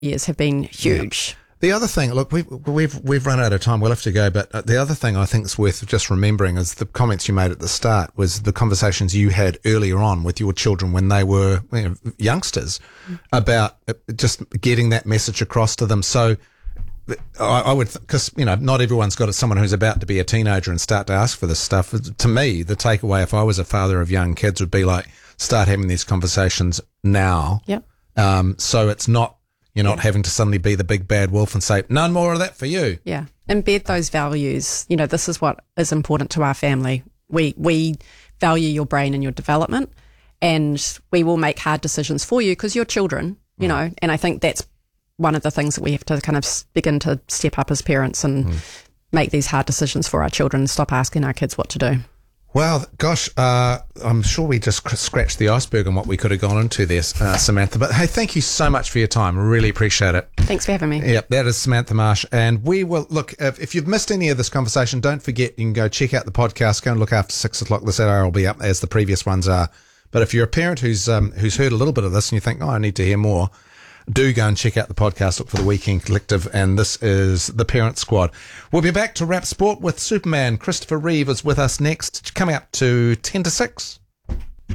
years have been huge. The other thing, look, we've run out of time. We'll have to go. But the other thing I think is worth just remembering is the comments you made at the start was the conversations you had earlier on with your children when they were youngsters about just getting that message across to them. So I would, because, not everyone's got someone who's about to be a teenager and start to ask for this stuff. To me, the takeaway, if I was a father of young kids, would be like, start having these conversations now. Yep. So it's not, you're not having to suddenly be the big bad wolf and say, none more of that for you. Yeah. Embed those values. This is what is important to our family. We value your brain and your development, and we will make hard decisions for you because you're children, and I think that's one of the things that we have to kind of begin to step up as parents and make these hard decisions for our children and stop asking our kids what to do. Well, gosh, I'm sure we just scratched the iceberg on what we could have gone into there, Samantha. But hey, thank you so much for your time. Really appreciate it. Thanks for having me. Yep, that is Samantha Marsh. And we will, look, if you've missed any of this conversation, don't forget, you can go check out the podcast. Go and look after 6 o'clock. This hour will be up as the previous ones are. But if you're a parent who's heard a little bit of this and you think, I need to hear more, do go and check out the podcast. Look for the Weekend Collective, and this is The Parent Squad. We'll be back to wrap sport with Superman. Christopher Reeve is with us next, coming up to 10 to 6.